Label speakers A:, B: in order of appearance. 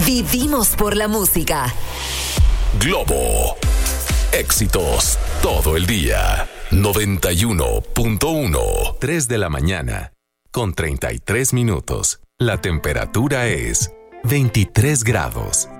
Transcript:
A: Vivimos por la música.
B: Globo. Éxitos todo el día. 91.1. 3 de la mañana. Con 33 minutos. La temperatura es 23 grados.